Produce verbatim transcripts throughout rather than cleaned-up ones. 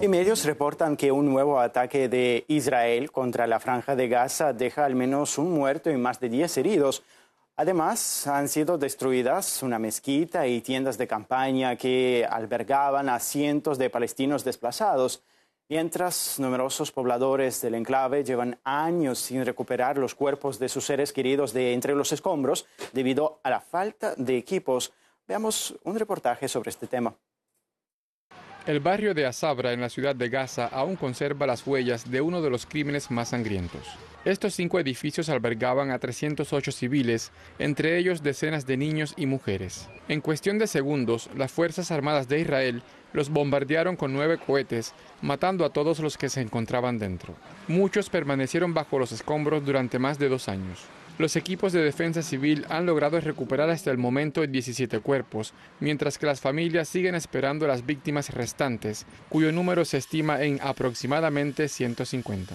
Y medios reportan que un nuevo ataque de Israel contra la Franja de Gaza deja al menos un muerto y más de diez heridos. Además, han sido destruidas una mezquita y tiendas de campaña que albergaban a cientos de palestinos desplazados, mientras numerosos pobladores del enclave llevan años sin recuperar los cuerpos de sus seres queridos de entre los escombros debido a la falta de equipos. Veamos un reportaje sobre este tema. El barrio de Asabra, en la ciudad de Gaza, aún conserva las huellas de uno de los crímenes más sangrientos. Estos cinco edificios albergaban a trescientos ocho civiles, entre ellos decenas de niños y mujeres. En cuestión de segundos, las Fuerzas Armadas de Israel los bombardearon con nueve cohetes, matando a todos los que se encontraban dentro. Muchos permanecieron bajo los escombros durante más de dos años. Los equipos de defensa civil han logrado recuperar hasta el momento diecisiete cuerpos, mientras que las familias siguen esperando a las víctimas restantes, cuyo número se estima en aproximadamente ciento cincuenta.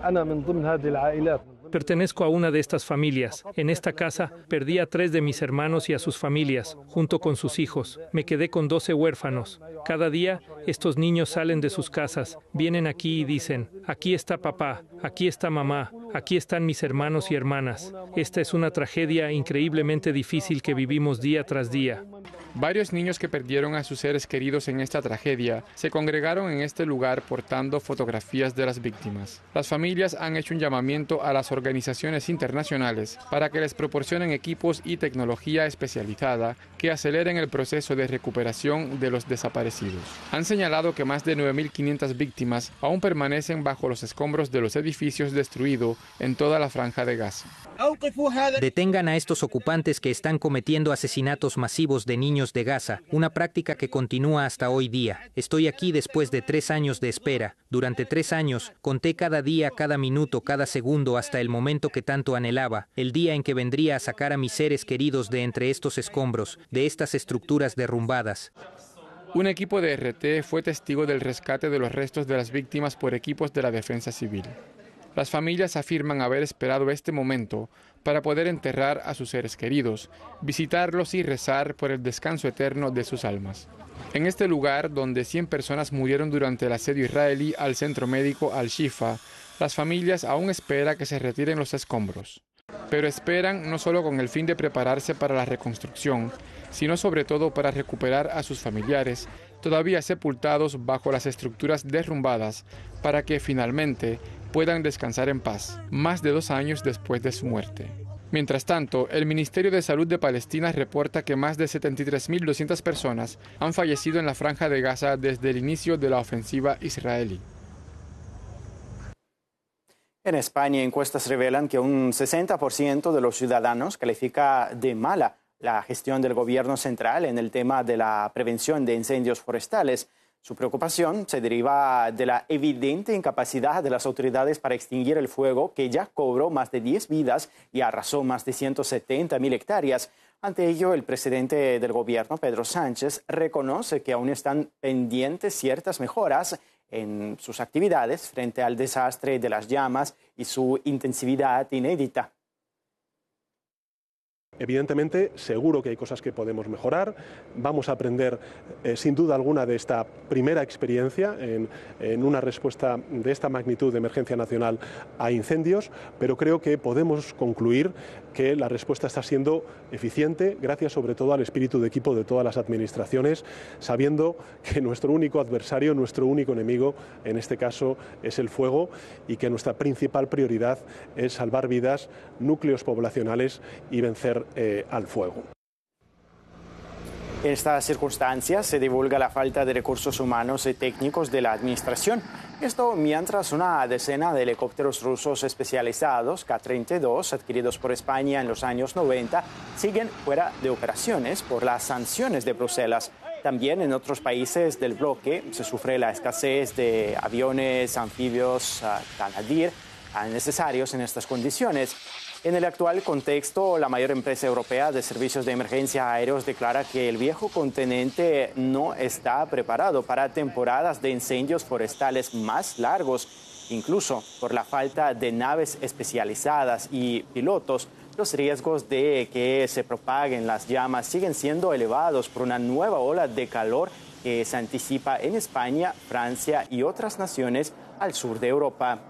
Pertenezco a una de estas familias. En esta casa perdí a tres de mis hermanos y a sus familias, junto con sus hijos. Me quedé con doce huérfanos. Cada día estos niños salen de sus casas, vienen aquí y dicen, aquí está papá, aquí está mamá, aquí están mis hermanos y hermanas. Esta es una tragedia increíblemente difícil que vivimos día tras día. Varios niños que perdieron a sus seres queridos en esta tragedia se congregaron en este lugar portando fotografías de las víctimas. Las familias han hecho un llamamiento a las organizaciones internacionales para que les proporcionen equipos y tecnología especializada que aceleren el proceso de recuperación de los desaparecidos. Han señalado que más de nueve mil quinientas víctimas aún permanecen bajo los escombros de los edificios destruidos en toda la Franja de Gaza. Detengan a estos ocupantes que están cometiendo asesinatos masivos de niños de Gaza, una práctica que continúa hasta hoy día. Estoy aquí después de tres años de espera. Durante tres años, conté cada día, cada minuto, cada segundo hasta el momento que tanto anhelaba, el día en que vendría a sacar a mis seres queridos de entre estos escombros, de estas estructuras derrumbadas. Un equipo de R T fue testigo del rescate de los restos de las víctimas por equipos de la defensa civil. Las familias afirman haber esperado este momento para poder enterrar a sus seres queridos, visitarlos y rezar por el descanso eterno de sus almas. En este lugar, donde cien personas murieron durante el asedio israelí al centro médico Al-Shifa, las familias aún esperan que se retiren los escombros. Pero esperan no solo con el fin de prepararse para la reconstrucción, sino sobre todo para recuperar a sus familiares, todavía sepultados bajo las estructuras derrumbadas, para que finalmente puedan descansar en paz, más de dos años después de su muerte. Mientras tanto, el Ministerio de Salud de Palestina reporta que más de setenta y tres mil doscientas personas han fallecido en la Franja de Gaza desde el inicio de la ofensiva israelí. En España, encuestas revelan que un sesenta por ciento de los ciudadanos califica de mala la gestión del gobierno central en el tema de la prevención de incendios forestales. Su preocupación se deriva de la evidente incapacidad de las autoridades para extinguir el fuego que ya cobró más de diez vidas y arrasó más de ciento setenta mil hectáreas. Ante ello, el presidente del gobierno, Pedro Sánchez, reconoce que aún están pendientes ciertas mejoras en sus actividades frente al desastre de las llamas y su intensividad inédita. Evidentemente, seguro que hay cosas que podemos mejorar. Vamos a aprender, eh, sin duda alguna, de esta primera experiencia en, en una respuesta de esta magnitud de emergencia nacional a incendios, pero creo que podemos concluir que la respuesta está siendo eficiente, gracias sobre todo al espíritu de equipo de todas las administraciones, sabiendo que nuestro único adversario, nuestro único enemigo, en este caso, es el fuego, y que nuestra principal prioridad es salvar vidas, núcleos poblacionales y vencer Eh, al fuego. En estas circunstancias se divulga la falta de recursos humanos y técnicos de la administración. Esto mientras una decena de helicópteros rusos especializados Ka treinta y dos adquiridos por España en los años noventa siguen fuera de operaciones por las sanciones de Bruselas. También en otros países del bloque se sufre la escasez de aviones anfibios uh, Canadair uh, necesarios en estas condiciones. En el actual contexto, la mayor empresa europea de servicios de emergencia aéreos declara que el viejo continente no está preparado para temporadas de incendios forestales más largos. Incluso por la falta de naves especializadas y pilotos, los riesgos de que se propaguen las llamas siguen siendo elevados por una nueva ola de calor que se anticipa en España, Francia y otras naciones al sur de Europa.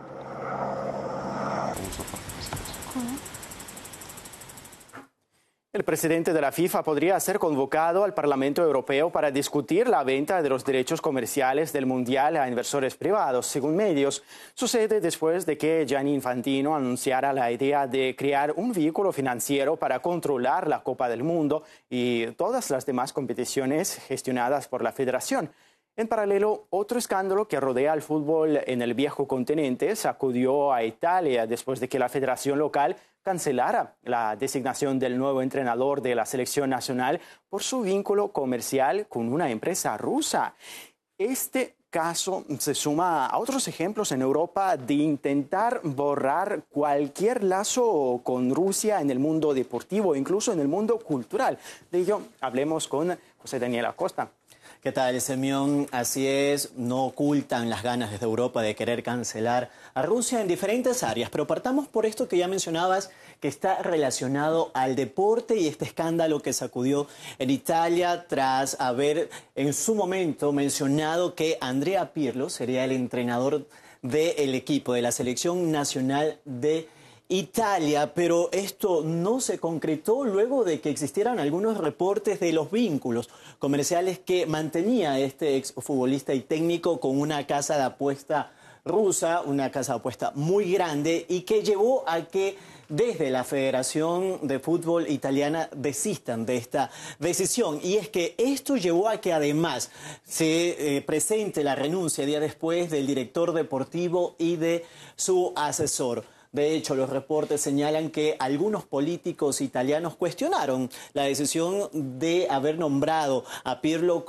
El presidente de la FIFA podría ser convocado al Parlamento Europeo para discutir la venta de los derechos comerciales del Mundial a inversores privados, según medios. Sucede después de que Gianni Infantino anunciara la idea de crear un vehículo financiero para controlar la Copa del Mundo y todas las demás competiciones gestionadas por la federación. En paralelo, otro escándalo que rodea al fútbol en el viejo continente sacudió a Italia después de que la federación local cancelara la designación del nuevo entrenador de la selección nacional por su vínculo comercial con una empresa rusa. Este caso se suma a otros ejemplos en Europa de intentar borrar cualquier lazo con Rusia en el mundo deportivo, incluso en el mundo cultural. De ello hablemos con José Daniel Acosta. ¿Qué tal, Semyon? Así es, no ocultan las ganas desde Europa de querer cancelar a Rusia en diferentes áreas, pero partamos por esto que ya mencionabas, que está relacionado al deporte y este escándalo que sacudió en Italia tras haber en su momento mencionado que Andrea Pirlo sería el entrenador del equipo de la selección nacional de Italia, pero esto no se concretó luego de que existieran algunos reportes de los vínculos comerciales que mantenía este exfutbolista y técnico con una casa de apuesta rusa, una casa de apuesta muy grande y que llevó a que desde la Federación de Fútbol Italiana desistan de esta decisión. Y es que esto llevó a que además se eh, presente la renuncia día después del director deportivo y de su asesor. De hecho, los reportes señalan que algunos políticos italianos cuestionaron la decisión de haber nombrado a Pirlo